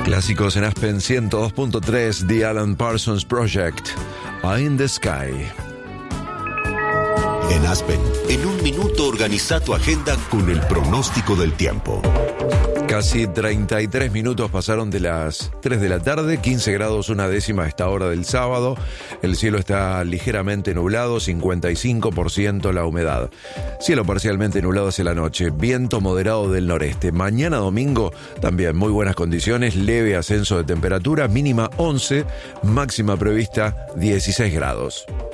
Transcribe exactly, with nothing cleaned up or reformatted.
Clásicos en Aspen ciento dos punto tres, The Alan Parsons Project, Eye in the Sky. En Aspen, en un minuto organiza tu agenda con el pronóstico del tiempo. Casi treinta y tres minutos pasaron de las tres de la tarde, quince grados una décima a esta hora del sábado. El cielo está ligeramente nublado, cincuenta y cinco por ciento la humedad. Cielo parcialmente nublado hacia la noche, viento moderado del noreste. Mañana domingo también muy buenas condiciones, leve ascenso de temperatura, mínima once, máxima prevista dieciséis grados.